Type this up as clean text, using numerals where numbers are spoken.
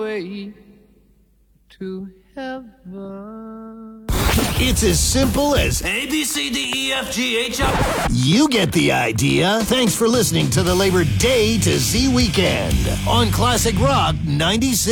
way to heaven. It's as simple as A, B, C, D, E, F, G, H, I. you get the idea. Thanks for listening to the Labor Day to Z Weekend on Classic Rock 96.